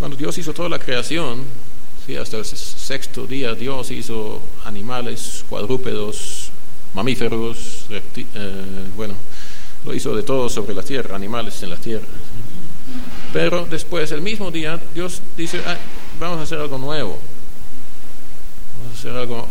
Cuando Dios hizo toda la creación, sí, hasta el sexto día Dios hizo animales, cuadrúpedos, mamíferos, lo hizo de todo sobre la tierra, animales en la tierra. Pero después, el mismo día, Dios dice, vamos a hacer algo nuevo, vamos a hacer algo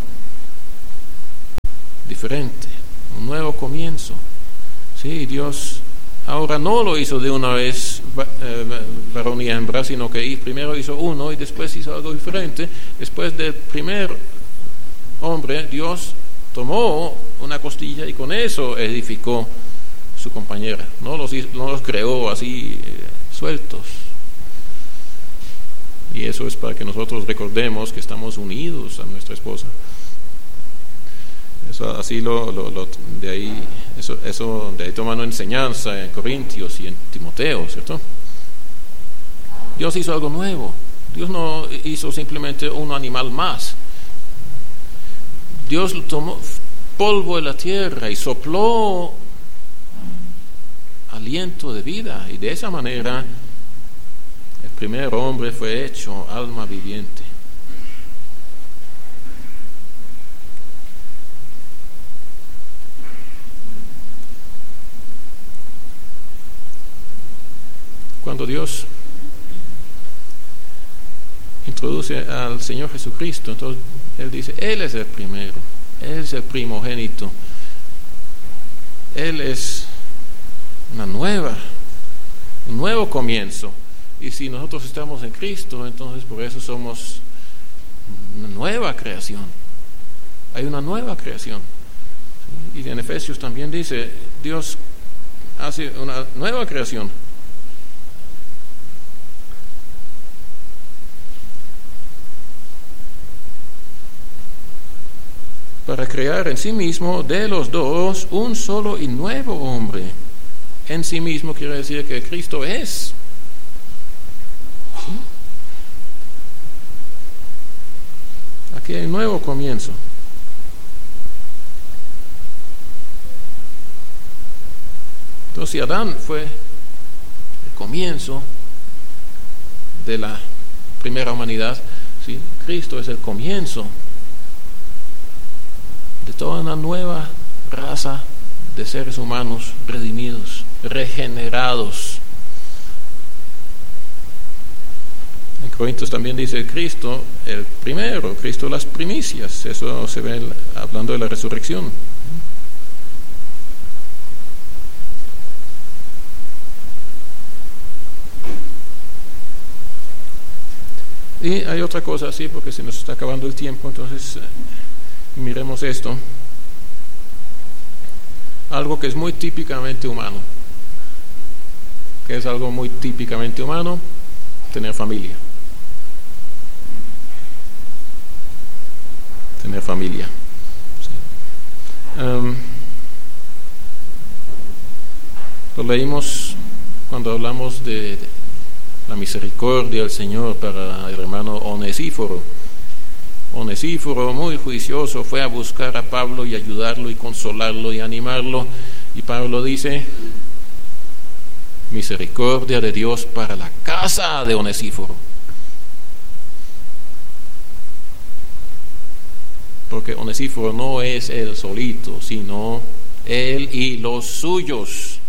diferente, un nuevo comienzo. Sí, Dios ahora no lo hizo de una vez varón y hembra, sino que primero hizo uno y después hizo algo diferente. Después del primer hombre, Dios tomó una costilla y con eso edificó su compañera. No los creó así sueltos. Y eso es para que nosotros recordemos que estamos unidos a nuestra esposa. Eso así de ahí toman enseñanza en Corintios y en Timoteo, ¿cierto? Dios hizo algo nuevo. Dios no hizo simplemente un animal más. Dios tomó polvo de la tierra y sopló aliento de vida, y de esa manera el primer hombre fue hecho alma viviente. Cuando Dios introduce al Señor Jesucristo, entonces Él dice, Él es el primero, Él es el primogénito, Él es un nuevo comienzo. Y si nosotros estamos en Cristo, entonces por eso somos una nueva creación. Hay una nueva creación. Y en Efesios también dice, Dios hace una nueva creación. Para crear en sí mismo de los dos un solo y nuevo hombre. En sí mismo quiere decir que Cristo es. Aquí hay un nuevo comienzo. Entonces, si Adán fue el comienzo de la primera humanidad, ¿sí? Cristo es el comienzo de toda una nueva raza de seres humanos redimidos, regenerados. En Corintios también dice Cristo el primero, Cristo las primicias. Eso se ve hablando de la resurrección. Y hay otra cosa así, porque se nos está acabando el tiempo, entonces miremos esto. Algo que es muy típicamente humano. ¿Qué es algo muy típicamente humano? Tener familia. Tener familia. Sí. Lo leímos cuando hablamos de la misericordia del Señor para el hermano Onesíforo. Onesíforo, muy juicioso, fue a buscar a Pablo y ayudarlo y consolarlo y animarlo. Y Pablo dice, misericordia de Dios para la casa de Onesíforo. Porque Onesíforo no es él solito, sino él y los suyos.